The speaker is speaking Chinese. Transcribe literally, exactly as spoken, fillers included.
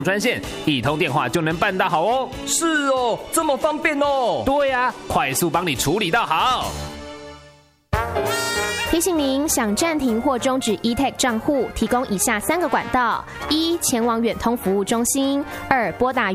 专线，一通电话就能办到好哦。 是哦，这么方便哦。 对呀、啊，快速帮你处理到好。 提醒您，想暂停或终止 eTag 账户，提供以下三个管道：一、前往远通服务中心；二、拨打